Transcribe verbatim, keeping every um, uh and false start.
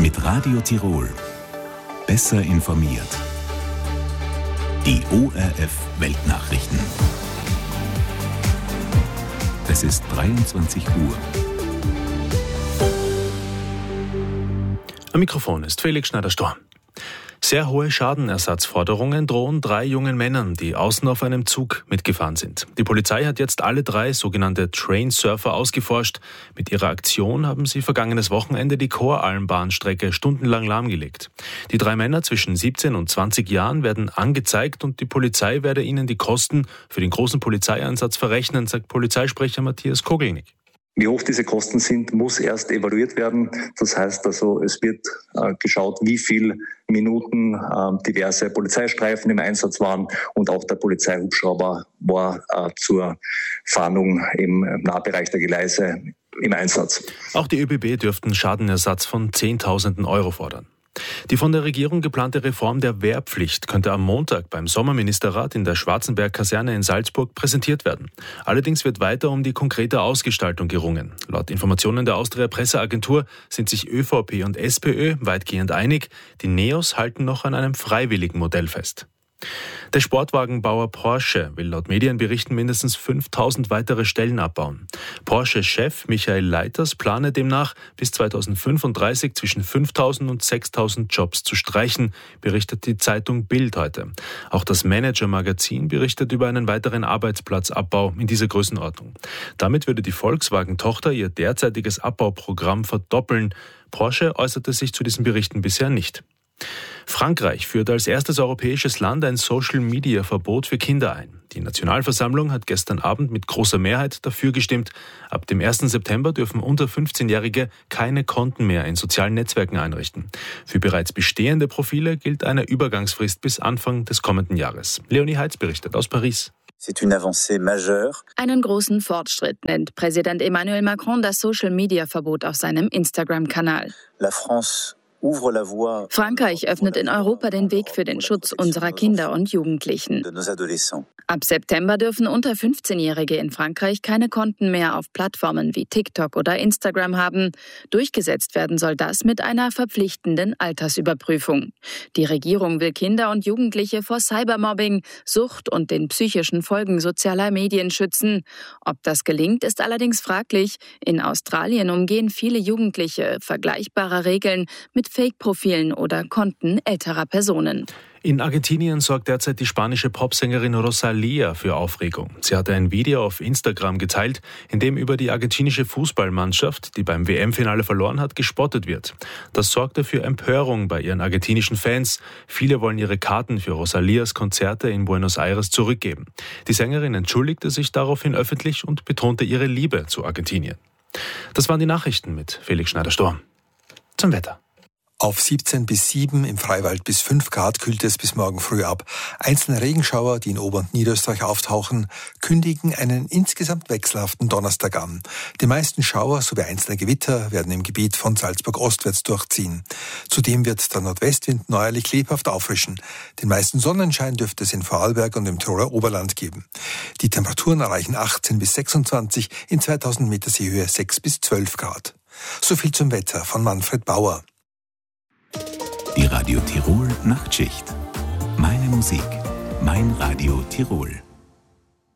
Mit Radio Tirol. Besser informiert. Die O R F Weltnachrichten. Es ist dreiundzwanzig Uhr. Am Mikrofon ist Felix Schneider-Storm. Sehr hohe Schadenersatzforderungen drohen drei jungen Männern, die außen auf einem Zug mitgefahren sind. Die Polizei hat jetzt alle drei sogenannte Train-Surfer ausgeforscht. Mit ihrer Aktion haben sie vergangenes Wochenende die Koralmbahnstrecke stundenlang lahmgelegt. Die drei Männer zwischen siebzehn und zwanzig Jahren werden angezeigt und die Polizei werde ihnen die Kosten für den großen Polizeieinsatz verrechnen, sagt Polizeisprecher Matthias Kogelnick. Wie hoch diese Kosten sind, muss erst evaluiert werden. Das heißt also, es wird äh, geschaut, wie viel Minuten äh, diverse Polizeistreifen im Einsatz waren und auch der Polizeihubschrauber war äh, zur Fahndung im Nahbereich der Gleise im Einsatz. Auch die ÖBB dürften Schadenersatz von Zehntausenden Euro fordern. Die von der Regierung geplante Reform der Wehrpflicht könnte am Montag beim Sommerministerrat in der Schwarzenberg-Kaserne in Salzburg präsentiert werden. Allerdings wird weiter um die konkrete Ausgestaltung gerungen. Laut Informationen der Austria Presseagentur sind sich ÖVP und SPÖ weitgehend einig. Die Neos halten noch an einem freiwilligen Modell fest. Der Sportwagenbauer Porsche will laut Medienberichten mindestens fünftausend weitere Stellen abbauen. Porsche-Chef Michael Leiters plane demnach bis zweitausendfünfunddreißig zwischen fünftausend und sechstausend Jobs zu streichen, berichtet die Zeitung Bild heute. Auch das Manager-Magazin berichtet über einen weiteren Arbeitsplatzabbau in dieser Größenordnung. Damit würde die Volkswagen-Tochter ihr derzeitiges Abbauprogramm verdoppeln. Porsche äußerte sich zu diesen Berichten bisher nicht. Frankreich führt als erstes europäisches Land ein Social-Media-Verbot für Kinder ein. Die Nationalversammlung hat gestern Abend mit großer Mehrheit dafür gestimmt. Ab dem ersten September dürfen unter fünfzehnjährige keine Konten mehr in sozialen Netzwerken einrichten. Für bereits bestehende Profile gilt eine Übergangsfrist bis Anfang des kommenden Jahres. Leonie Heitz berichtet aus Paris. Einen großen Fortschritt nennt Präsident Emmanuel Macron das Social-Media-Verbot auf seinem Instagram-Kanal. Frankreich öffnet in Europa den Weg für den Schutz unserer Kinder und Jugendlichen. Ab September dürfen unter fünfzehnjährige in Frankreich keine Konten mehr auf Plattformen wie TikTok oder Instagram haben. Durchgesetzt werden soll das mit einer verpflichtenden Altersüberprüfung. Die Regierung will Kinder und Jugendliche vor Cybermobbing, Sucht und den psychischen Folgen sozialer Medien schützen. Ob das gelingt, ist allerdings fraglich. In Australien umgehen viele Jugendliche vergleichbare Regeln mit Fake-Profilen oder Konten älterer Personen. In Argentinien sorgt derzeit die spanische Popsängerin Rosalía für Aufregung. Sie hatte ein Video auf Instagram geteilt, in dem über die argentinische Fußballmannschaft, die beim W M-Finale verloren hat, gespottet wird. Das sorgte für Empörung bei ihren argentinischen Fans. Viele wollen ihre Karten für Rosalías Konzerte in Buenos Aires zurückgeben. Die Sängerin entschuldigte sich daraufhin öffentlich und betonte ihre Liebe zu Argentinien. Das waren die Nachrichten mit Felix Schneider-Storm. Zum Wetter. Auf siebzehn bis sieben, im Freiwald bis fünf Grad kühlt es bis morgen früh ab. Einzelne Regenschauer, die in Ober- und Niederösterreich auftauchen, kündigen einen insgesamt wechselhaften Donnerstag an. Die meisten Schauer sowie einzelne Gewitter werden im Gebiet von Salzburg ostwärts durchziehen. Zudem wird der Nordwestwind neuerlich lebhaft auffrischen. Den meisten Sonnenschein dürfte es in Vorarlberg und im Tiroler Oberland geben. Die Temperaturen erreichen achtzehn bis sechsundzwanzig, in zweitausend Meter Seehöhe sechs bis zwölf Grad. So viel zum Wetter von Manfred Bauer. Die Radio Tirol Nachtschicht. Meine Musik, mein Radio Tirol.